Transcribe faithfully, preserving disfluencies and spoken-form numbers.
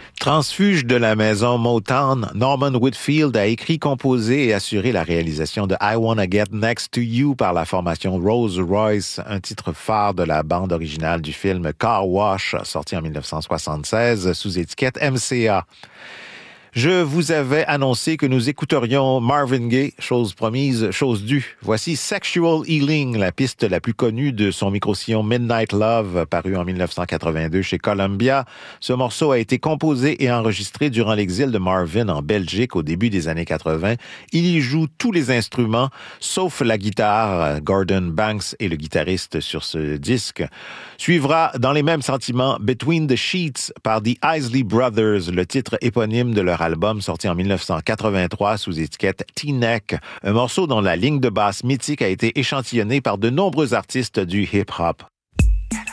Transfuge de la maison Motown, Norman Whitfield a écrit, composé et assuré la réalisation de I Wanna Get Next to You par la formation Rolls-Royce, un titre phare de la bande originale du film Car Wash, sorti en dix-neuf cent soixante-seize sous étiquette M C A. Je vous avais annoncé que nous écouterions Marvin Gaye, chose promise, chose due. Voici Sexual Healing, la piste la plus connue de son micro-sillon Midnight Love, paru en dix-neuf cent quatre-vingt-deux chez Columbia. Ce morceau a été composé et enregistré durant l'exil de Marvin en Belgique au début des années quatre-vingts. Il y joue tous les instruments, sauf la guitare. Gordon Banks est le guitariste sur ce disque. Suivra, dans les mêmes sentiments, Between the Sheets par The Isley Brothers, le titre éponyme de leur album sorti en dix-neuf cent quatre-vingt-trois sous étiquette T-Neck, un morceau dont la ligne de basse mythique a été échantillonnée par de nombreux artistes du hip-hop.